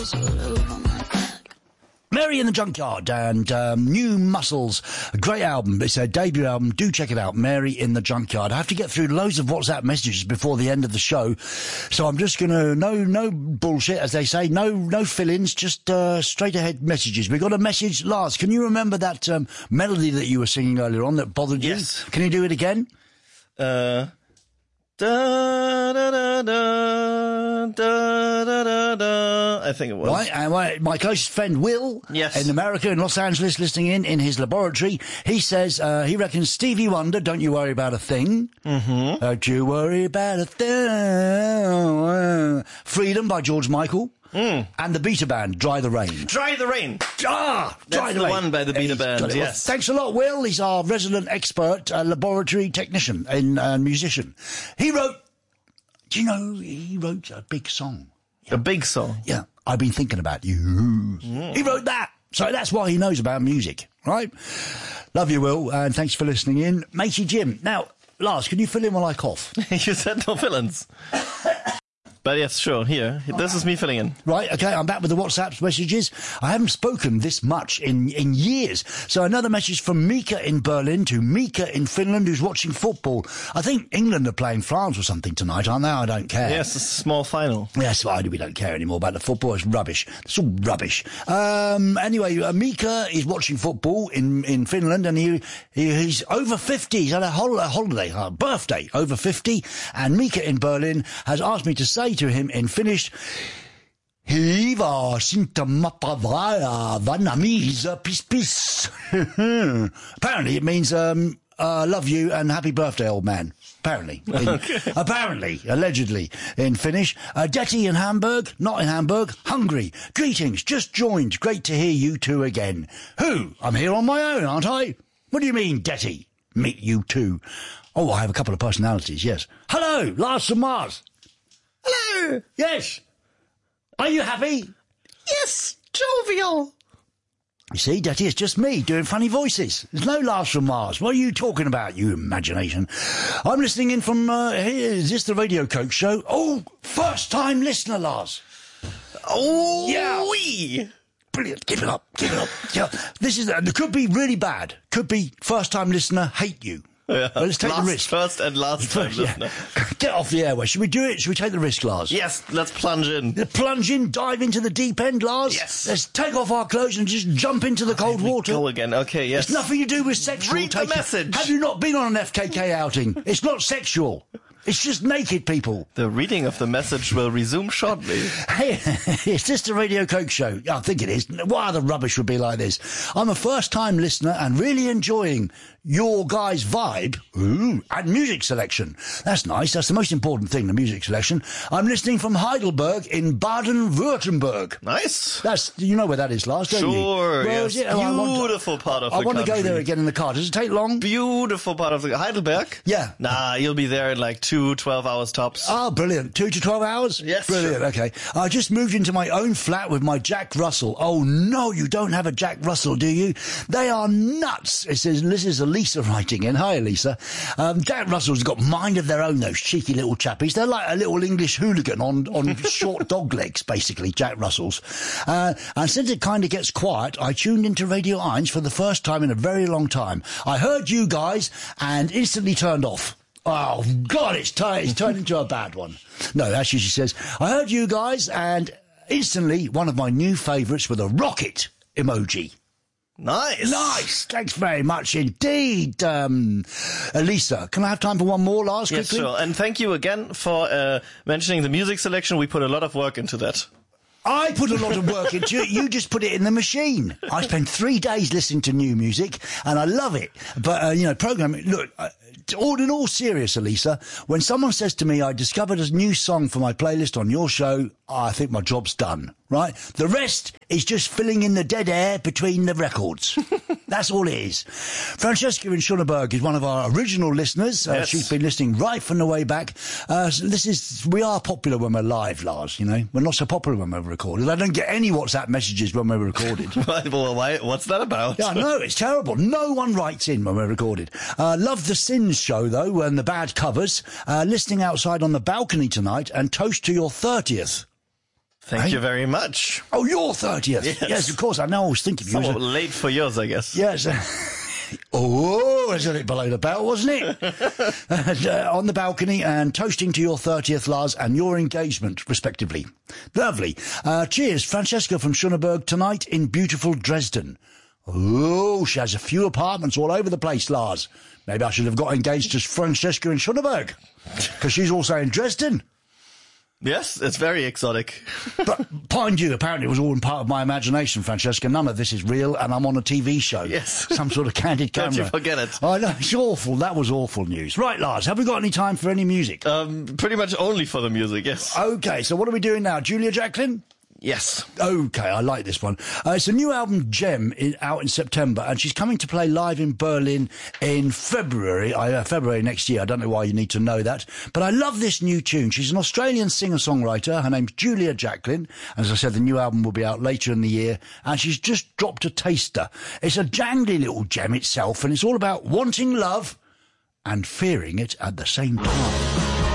Mary in the Junkyard and New Muscles, a great album. It's a debut album. Do check it out, Mary in the Junkyard. I have to get through loads of WhatsApp messages before the end of the show, so I'm just gonna no bullshit, as they say, no fill-ins, just straight ahead messages. We got a message, Lars. Can you remember that melody that you were singing earlier on that bothered you? Yes. Can you do it again? Da, da, da, da, da, da, da. I think it was. Right, and my closest friend Will, Yes. in America, in Los Angeles, listening in his laboratory, he says he reckons Stevie Wonder, Don't You Worry About a Thing. Mm-hmm. Don't you worry about a thing. Freedom by George Michael. And the Beta Band, Dry the Rain. Dry the Rain. Dry That's the Rain. one by the Beta He's Band, got it. Well, yes. thanks a lot, Will. He's our resident expert, laboratory technician and musician. He wrote a big song. A big song. Yeah, I've been thinking about you. He wrote that. So that's why he knows about music, right? Love you, Will, and thanks for listening in. Matey Jim. Now, Lars, can you fill in while I cough? You said no fill-ins. But yes, sure, here. This is me filling in. Right, okay, I'm back with the WhatsApp messages. I haven't spoken this much in years. So another message from Mika in Berlin to Mika in Finland, who's watching football. I think England are playing France or something tonight, aren't they? I don't care. Yes, it's a small final. Yes, we don't care anymore about the football. It's rubbish. It's all rubbish. Anyway, Mika is watching football in Finland, and he's over 50. He's had a birthday, over 50. And Mika in Berlin has asked me to say to him in Finnish, Hiva sintamapavaya vanamisa pis. Apparently it means love you and happy birthday, old man. Apparently. Apparently, allegedly, in Finnish. Detty in Hamburg, not in Hamburg, Hungary. Greetings, just joined. Great to hear you two again. Who? I'm here on my own, aren't I? What do you mean, Detty? Meet you two. Oh, I have a couple of personalities, yes. Hello, Lars from Mars. Hello. Yes. Are you happy? Yes, jovial. You see, Detty, it's just me doing funny voices. There's no Lars from Mars. What are you talking about, you imagination? I'm listening in from, is this the Radio Coke show? Oh, first time listener, Lars. Oh, yeah. Wee. Brilliant. Give it up. Yeah. This is, it could be really bad. Could be first time listener, hate you. Yeah. Well, let's take the risk. First and last time listener. Get off the airway. Should we do it? Should we take the risk, Lars? Yes, let's plunge in. Plunge in, dive into the deep end, Lars? Yes. Let's take off our clothes and just jump into the cold water. Go again. Okay, yes. It's nothing to do with sexual. Read the message. Have you not been on an FKK outing? It's not sexual. It's just naked people. The reading of the message will resume shortly. Hey, is this the Radio Coke show? I think it is. What other rubbish would be like this? I'm a first-time listener and really enjoying your guys' vibe and music selection. That's nice. That's the most important thing, the music selection. I'm listening from Heidelberg in Baden-Württemberg. Nice. You know where that is, Lars, don't you? Sure, Where yes. is it? Beautiful part of the country. I want to go there again in the car. Does it take long? Beautiful part of the... Heidelberg? Yeah. Nah, you'll be there in like 12 hours tops. Oh, brilliant. 2 to 12 hours? Yes. Brilliant, sure. Okay. I just moved into my own flat with my Jack Russell. Oh, no, you don't have a Jack Russell, do you? They are nuts. It says, this is Elisa writing in. Hi, Elisa. Jack Russell's got mind of their own, those cheeky little chappies. They're like a little English hooligan on short dog legs, basically, Jack Russells. And since it kind of gets quiet, I tuned into Radio 1 for the first time in a very long time. I heard you guys and instantly turned off. Oh, God, it's turned into a bad one. No, actually, she says, I heard you guys, and instantly, one of my new favourites with a rocket emoji. Nice. Thanks very much indeed, Elisa. Can I have time for one more, Lars, quickly? Yes, sure. And thank you again for mentioning the music selection. We put a lot of work into that. I put a lot of work into it. You just put it in the machine. I spend 3 days listening to new music, and I love it. But, programming, look, in all serious, Elisa, when someone says to me, I discovered a new song for my playlist on your show, I think my job's done, right? The rest is just filling in the dead air between the records. That's all it is. Francesca in Schoenberg is one of our original listeners. Yes. She's been listening right from the way back. We are popular when we're live, Lars, you know. We're not so popular when we're recorded. I don't get any WhatsApp messages when we're recorded. Well, what's that about? Yeah, no, it's terrible. No one writes in when we're recorded. Love the Sins show, though, and the bad covers. Listening outside on the balcony tonight, and toast to your 30th. Thank you very much. Oh, your 30th. Yes, of course. I know. I was thinking of you. Somewhat late for yours, I guess. Yes. Oh, was it below the belt, wasn't it? On the balcony and toasting to your 30th, Lars, and your engagement, respectively. Lovely. Cheers, Francesca from Schöneberg tonight in beautiful Dresden. Oh, she has a few apartments all over the place, Lars. Maybe I should have got engaged to Francesca in Schöneberg, because she's also in Dresden. Yes, it's very exotic. But mind you, apparently it was all in part of my imagination, Francesca. None of this is real, and I'm on a TV show. Yes. Some sort of candid camera. Don't you forget it. I know, it's awful. That was awful news. Right, Lars, have we got any time for any music? Pretty much only for the music, yes. Okay, so what are we doing now? Julia Jacklin? Yes. Okay, I like this one. It's a new album, Gem, out in September, and she's coming to play live in Berlin in February next year. I don't know why you need to know that, but I love this new tune. She's an Australian singer-songwriter. Her name's Julia Jacklin. As I said, the new album will be out later in the year, and she's just dropped a taster. It's a jangly little gem itself, and it's all about wanting love and fearing it at the same time.